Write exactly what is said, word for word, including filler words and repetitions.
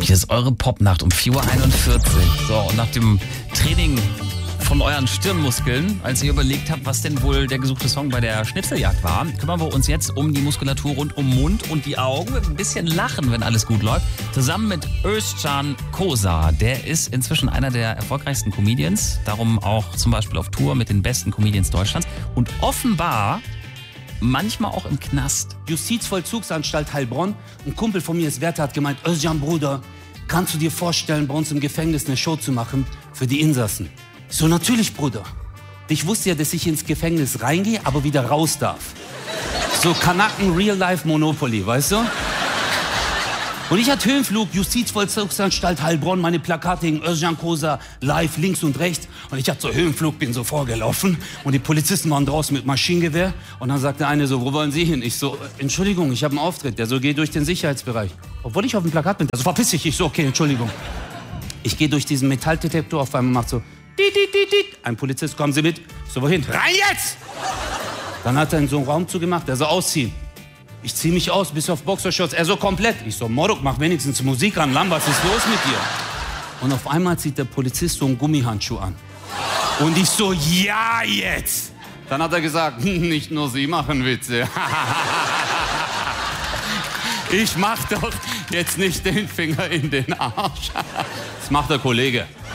Hier ist eure Popnacht um vier Uhr einundvierzig. So, und nach dem Training von euren Stirnmuskeln, als ihr überlegt habt, was denn wohl der gesuchte Song bei der Schnitzeljagd war, kümmern wir uns jetzt um die Muskulatur rund um Mund und die Augen. Mit ein bisschen Lachen, wenn alles gut läuft. Zusammen mit Özcan Kosa. Der ist inzwischen einer der erfolgreichsten Comedians. Darum auch zum Beispiel auf Tour mit den besten Comedians Deutschlands. Und offenbar manchmal auch im Knast. Justizvollzugsanstalt Heilbronn. Ein Kumpel von mir ist Wärter, hat gemeint, Özcan, Bruder, kannst du dir vorstellen, bei uns im Gefängnis eine Show zu machen für die Insassen? Ich so, natürlich, Bruder. Ich wusste ja, dass ich ins Gefängnis reingehe, aber wieder raus darf. So Kanaken Real-Life Monopoly, weißt du? Und ich hatte Höhenflug, Justizvollzugsanstalt Heilbronn, meine Plakate hingen Özcan Kosa live links und rechts. Und ich hatte so Höhenflug, bin so vorgelaufen. Und die Polizisten waren draußen mit Maschinengewehr. Und dann sagte eine so, wo wollen Sie hin? Ich so, Entschuldigung, ich habe einen Auftritt. Der so, geh durch den Sicherheitsbereich. Obwohl ich auf dem Plakat bin. Der so, verpiss dich. Ich so, okay, Entschuldigung. Ich gehe durch diesen Metalldetektor, auf einmal macht so, dit, dit, dit, dit. Ein Polizist, kommen Sie mit. Ich so, wohin? Rein jetzt! Dann hat er in so einen Raum zugemacht, der so, ausziehen. Ich zieh mich aus, bis auf Boxershorts. Er so, komplett. Ich so, Morok, mach wenigstens Musik an. Lam, was ist los mit dir? Und auf einmal zieht der Polizist so einen Gummihandschuh an. Und ich so, ja, jetzt! Dann hat er gesagt, nicht nur Sie machen Witze. Ich mach doch jetzt nicht den Finger in den Arsch. Das macht der Kollege.